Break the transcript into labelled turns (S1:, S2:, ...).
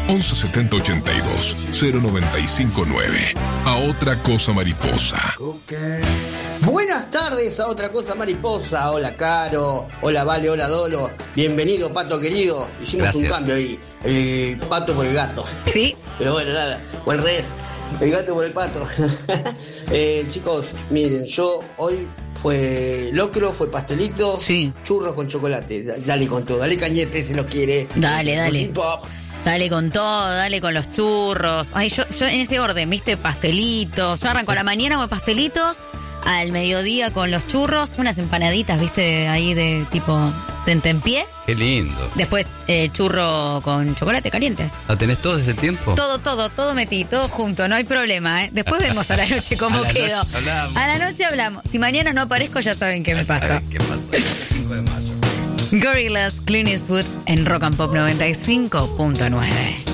S1: 11 70 82 0959. A Otra Cosa Mariposa.
S2: Buenas tardes a Otra Cosa Mariposa. Hola Caro, hola Vale, hola Dolo. Bienvenido Pato querido. Hicimos
S3: Gracias.
S2: un cambio ahí. El pato por el gato.
S4: Sí.
S2: Pero bueno, nada. O al revés. El gato por el pato. Chicos, miren, yo hoy fue locro, fue pastelito,
S4: Sí.
S2: churros con chocolate. Dale con todo, dale cañete si lo quiere.
S4: Dale.
S2: Pop.
S4: Dale con todo, dale con los churros. Ay, yo en ese orden, ¿viste? Pastelitos. Yo arranco a la mañana con pastelitos, al mediodía con los churros, unas empanaditas, ¿viste? Ahí de tipo tentempié.
S3: Qué lindo.
S4: Después churro con chocolate caliente.
S3: ¿La tenés todo ese tiempo?
S4: Todo metí, todo junto, no hay problema, ¿eh? Después vemos a la noche cómo
S3: A la
S4: quedo.
S3: noche hablamos.
S4: A la noche hablamos. Si mañana no aparezco, ya saben qué me pasa.
S3: ¿Saben qué pasa? El 5 de mayo.
S4: Gorillaz, Clint Eastwood en Rock and Pop 95.9.